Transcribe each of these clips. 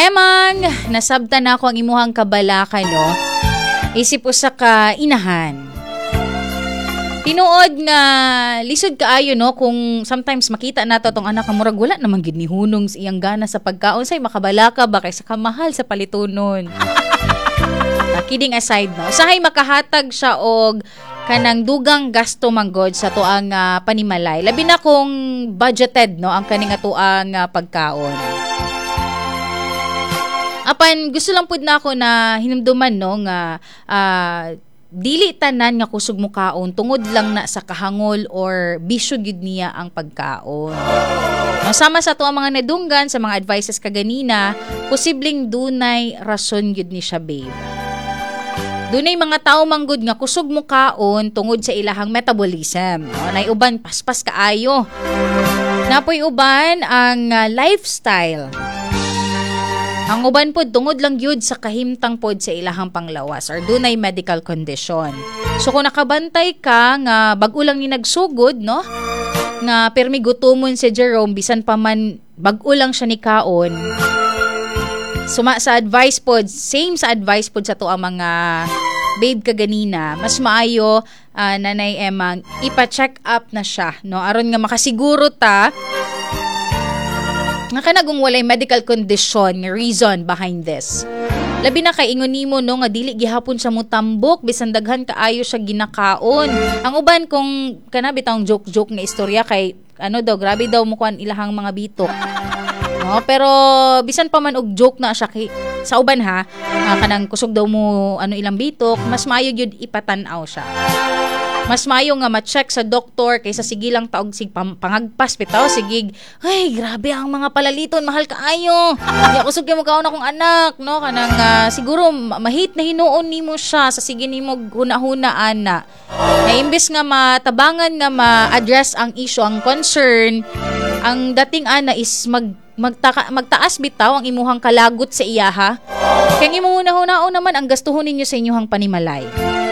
Emang, nasabtan na ako ang imuhang kabalaka, no? Isip usa ka inahan. Tinuod nga lisod kaayo, no, kung sometimes makita nato tong anak nga murag wala namang gid ni hunong sa iyang gana sa pagkaon, say makabalaka ba kay sa kamahal sa palitunon. Kidding aside, no, usahay makahatag siya og kanang dugang gasto manggod sa tuang panimalay, labi na kung budgeted, no, ang kaning atuang pagkaon. Apan gusto lang pud na ako na hinumduman, no, nga dili tanan nga kusog mo kaon tungod lang na sa kahangol or bisyo gid niya ang pagkaon. Sama sa to ang mga nadunggan sa mga advices kaganina, posibleng dunay rason gid ni siya, babe. Dunay mga tao manggod nga kusog mo kaon tungod sa ilahang metabolism. Nay uban paspas kaayo. Napoy uban ang lifestyle. Ang uban pod tungod lang gyud sa kahimtang pod sa ilahang panglawas or dunay medical condition. So kung nakabantay ka nga bag-o lang ni nagsugod, no, nga permi gutomon si Jerome bisan pa man bag-o lang siya ni kaon. Suma sa advice pod, same sa advice pod sa to ang mga babe kaganina, mas maayo Nanay Emang ipa-check up na siya, no, aron nga makasiguro ta nga kanagong walay medical condition reason behind this. Labi na kay ingon nimo, no, nga dili gihapon sa mutambok bisan daghan kaayo siya ginakaon. Ang uban kung kana bitang joke nga istorya kay ano daw grabe daw mo kuan ilahang mga bitok. No, pero bisan pa man og joke na siya kay sa uban ha, kanang kusog daw mo ano ilang bitok, mas maayo gyud ipatan-aw siya. Mas maayo nga ma-check sa doktor kaysa sige lang taog sig pangagpas bitaw sigig. Ay, grabe ang mga palaliton, mahal kaayo. Di ako sug kay mo kaon akong anak, no, kanang siguro mahit na hinuon nimo siya sa sige nimo hunahunaan na. Na imbes nga matabangan nga ma-address ang issue, ang concern, ang dating ana is magtaas bitaw ang imuhang kalagot sa iya, ha. Kaya imo hunahunao naman ang gastuhon ninyo sa inyong panimalay.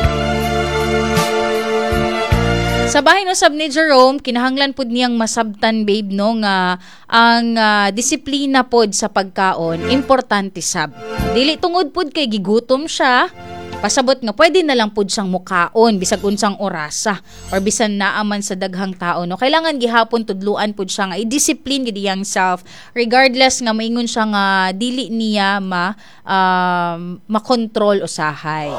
Sa bahay no sab ni Jerome, kinahanglan pod niyang masabtan, babe, no, nga ang disiplina pod sa pagkaon importante sab. Dili tungod pod kay gigutom siya, pasabot nga pwede na lang pod siyang mukaon bisag unsang orasa or bisan naaman sa daghang tao, no. Kailangan gihapon tudluan pod siya nga i-discipline gid iyang self regardless nga maingon siya nga dili niya makontrol usahay.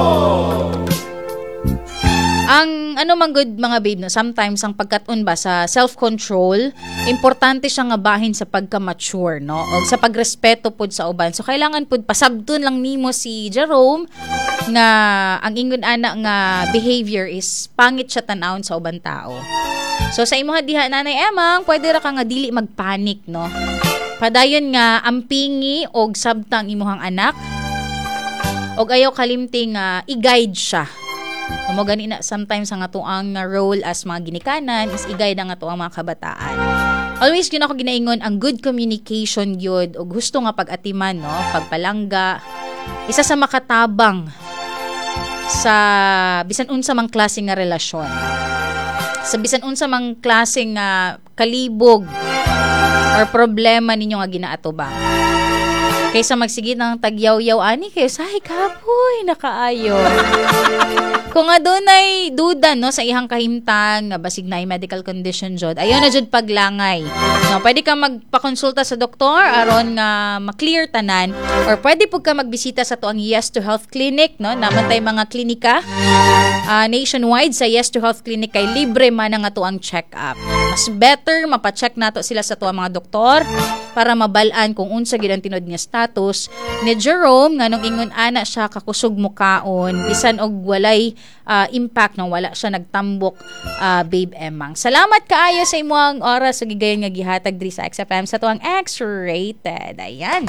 Ang ano man good mga babe, no, sometimes ang pagkat-on ba sa self-control, importante siya nga bahin sa pagka-mature, no, o sa pagrespeto pod sa uban. So kailangan pod pasabton lang nimo si Jerome nga ang ingon ana nga behavior is pangit siya tan-awon sa uban tao. So sa imuha diha Nanay Emang, pwede ra ka nga dili magpanik, no. Padayon nga ampingi og sabtang imuhang anak. Og ayaw kalimting i-guide siya. Mo gani na sometimes ang atuang role as mga ginikanan is i-guide ang atuang mga kabataan. Always yun ako ginaingon ang good communication gyud o gusto nga pag-atiman, no, pagpalangga, isa sa makatabang sa bisan unsa mang klase nga relasyon. Sa bisan unsa mang klase nga kalibog or problema ninyo nga ginaatubang. Kaysa magsigit ng tagyaw-yaw ani kayo sahi kapoy nakaayo. Kung adunay duda, no, sa ihang kahimtang nga basig na medical condition jud, ayaw na jud paglangay. No, pwede ka magpakonsulta sa doktor aron nga ma-clear tanan or pwede pud ka magbisita sa tuang Yes to Health Clinic, no. Naman tay mga klinika nationwide sa Yes to Health Clinic kay libre man ang atuang check-up. Mas better mapa-check nato sila sa tuang mga doktor para mabalaan kung unsa gid ang tinod nga status ni Jerome nga nung ingon ana siya kakusog mo kaon bisan og walay impact nang wala siya nagtambok, babe Emang. Salamat kaayo sa imong oras sa gigayon nga gihatag diri sa XFM sa tuang X-Rated. Ayan.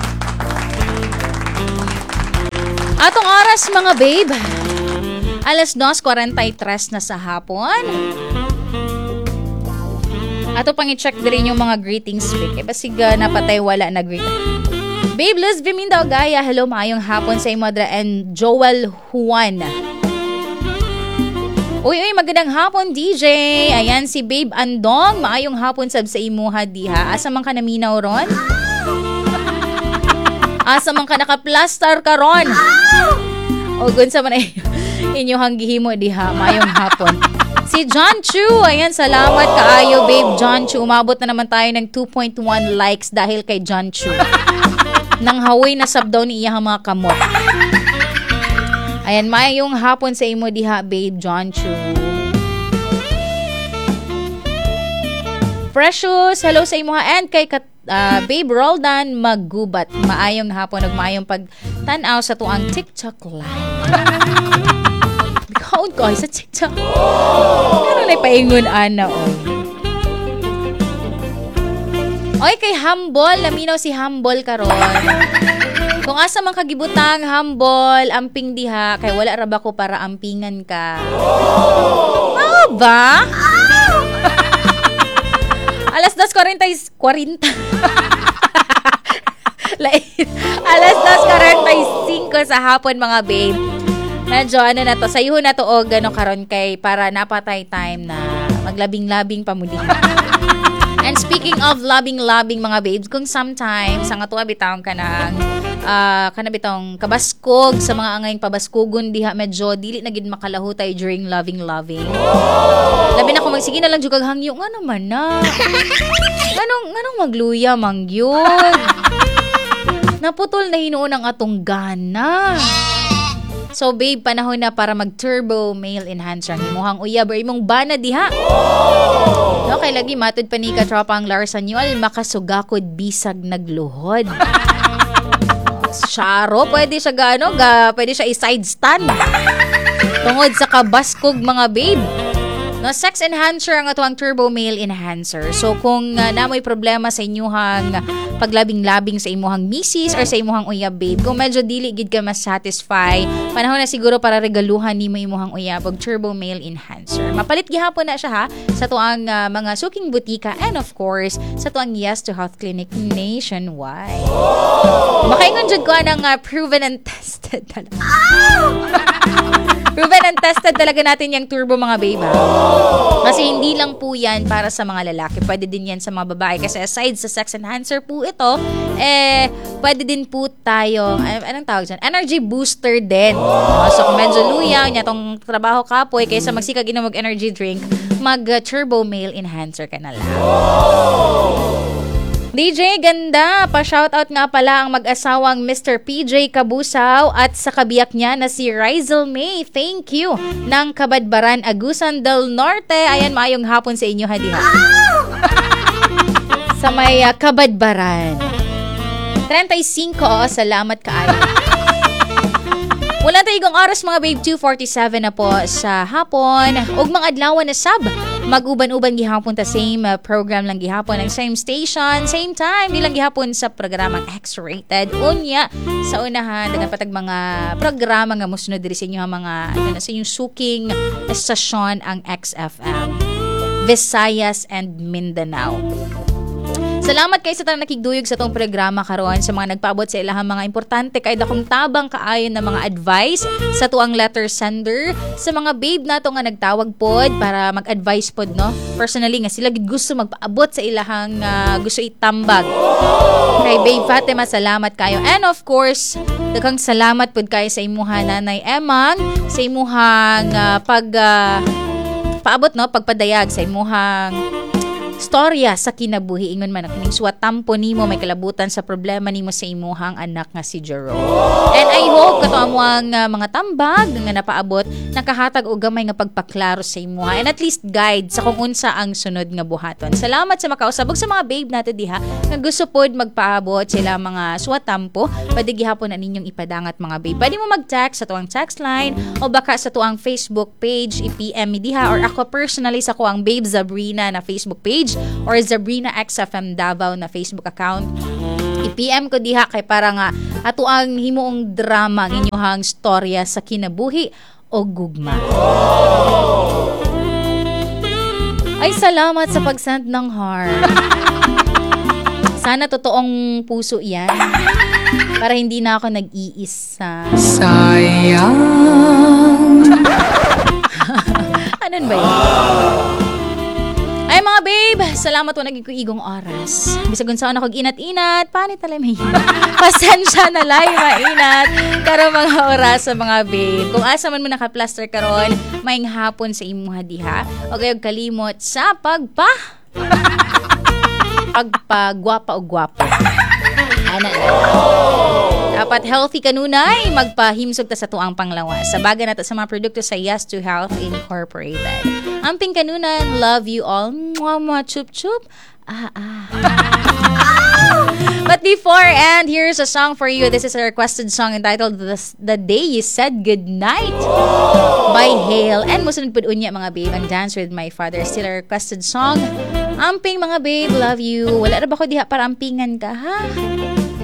Atong oras mga babe, 2:43 na sa hapon. Ato pang i-check din yung mga greetings pic. Basig napatay wala na greet. Babe Luz Vimindaw Gaya, hello, maayong hapon sa imo and Joel Juan. Uy, magandang hapon DJ. Ayan si Babe Andong, maayong hapon sab sa imuha diha. Asa man ka naminaw ron? Asa man ka naka-plaster karon. O gunsa man inyong gihimo diha mayong hapon. Si John Chu, ayan, salamat kaayo babe John Chu. Umabot na naman tayo ng 2.1 likes dahil kay John Chu. Nang hawoy na sabdaw ni iya mga kamot. Ayan, mayong hapon sa imo diha babe John Chu. Precious, hello sa imo ha, and kay Babe Roldan Maggubat. Maayong hapon ug maayong pagtan-aw sa tuang TikTok live. Bikaon ko ay sa TikTok. Ano na paingon ana oy. Oy kay Humble, laminaw si Humble karon. Kung asa man kagibutang Humble, amping diha kay wala ra ba ko para ampingan ka. Ba? Alas 2:40. Alas 2:45 sa hapon mga babe. Medyo ano na to, sayuho na to o gano karon kay para napatay time na maglabing-labing pamudihan. And speaking of labing-labing mga babes, kung sometimes ang ato bitawon ka ng kanabitong kabaskog sa mga angayng pabaskugon diha medyo dili na gid makalahutay during loving. Labi na ko magsige na lang jud kag hangyo nga naman na. Nganong magluya mangyod. Naputol na hinuon ang atong gana. So babe, panahon na para mag-turbo male enhancer ang imuhang uyab or imong bana diha. No, kay lagi matud pa ni ka tropang Larsan Yual makasugakod bisag nagluhod. Sharo, pwede siya pwede siya i-side stand. Tungod sa kabaskog mga babe. No, sex enhancer ang atuang turbo male enhancer. So kung namoy problema sa inyuhang paglabing-labing sa imuhang misis or sa imuhang uyab babe, kung medyo dili gid ka mas satisfy, panahon na siguro para regaluhan nimo imuhang uyab og turbo male enhancer. Mapalit gihapon na siya ha sa tuang mga suking butika and of course sa tuang Yes to Health Clinic nationwide. Makaingon jud ko anang proven and tested talaga. Proven and tested talaga natin yung turbo mga babe ha. Kasi hindi lang po yan para sa mga lalaki. Pwede din yan sa mga babae. Kasi aside sa sex enhancer po ito, pwede din po tayo, anong tawag dyan? Energy booster din. So kung medyo luyaw niya tong trabaho kapoy, kaysa magsikag inom mag energy drink, mag-turbo male enhancer ka na lang. DJ ganda, pa-shoutout nga pala ang mag-asawang Mr. PJ Kabusaw at sa kabiyak niya na si Rizel May. Thank you. Ng Kabadbaran, Agusan del Norte. Ayan, maayong hapon sa inyo hadiha. Sa may Kabadbaran. 35, salamat kaayo. Wala tayong oras mga babe, 2:47 na po sa hapon. Ug mga adlaw na sab, mag-uban-uban gihapon ta same program lang gihapon ang same station, same time, di lang gihapon sa programang X-Rated. Unya sa unahan dagan patag mga programa nga mosunod diri sa inyo mga sa inyong suking estasyon ang XFM, Visayas and Mindanao. Salamat kayo sa tanang nakigduyog sa tong programa karon, sa mga nagpaabot sa ilahang mga importante kay dakong tabang kaayon na mga advice sa tuang letter sender, sa mga babe nato nga nagtawag pod para mag-advise pod no. Personally nga sila gid gusto magpaabot sa ilahang gusto itambag. Kay Babe Fatima, salamat kayo. And of course, daghang salamat pod kayo sa imuha Nanay Emang sa imuhang paabot no, pagpadayag sa imuhang storya sa kinabuhi ingon man kining suwatampo nimo may kalabutan sa problema nimo sa imuhang anak nga si Jerome. And I hope kato amo ang mga tambag nga napaabot nakahatag og gamay nga pagpaklaro sa imuha and at least guide sa kung unsa ang sunod nga buhaton. Salamat sa makausab ug sa mga babe nato diha nga gusto pod magpaabot sila mga suwatampo. Pwede gihapon na ninyong ipadangat mga babe. Pwede mo mag-text sa tuang text line o baka sa tuang Facebook page i-PM mi diha or ako personally sa kuang Babe Zabrina na Facebook page or Zabrina XFM Davao na Facebook account. I-PM ko diha kay para nga ato ang himuong drama ng inyong storya sa kinabuhi o gugma. Ay, salamat sa pag-send ng heart. Sana totoong puso yan para hindi na ako nag-iisa. Sayang. Anon ba yun? Ay, mga babe, salamat po naging igong oras. Bisagun saan ako inat-inat, panit talay may pasensya na lay mainat. Karon mga oras sa mga babe. Kung asa man mo naka-plaster karon, maing hapon sa imong hadiha. O kayog kalimot sa pagpagwapa o gwapo. Ana. Dapat healthy kanunay, magpahimsog ta sa tuang panglawas. Sa baga nato sa mga produkto sa Yes to Health Incorporated. Amping kanunan, love you all. Mwah, chup chup. But before, and here's a song for you. This is a requested song entitled The Day You Said Goodnight by Hale. And musunod po unya mga babe, ang Dance With My Father. Still a requested song. Amping mga babe, love you. Wala na ba ko diha para ampingan ka, ha?